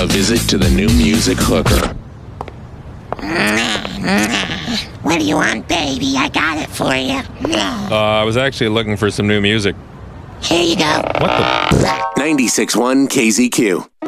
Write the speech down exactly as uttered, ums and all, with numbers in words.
visit to the New Music Hooker. What do you want, baby? I got it for you. Uh, I was actually looking for some new music. Here you go. What the? ninety-six point one K Z Q.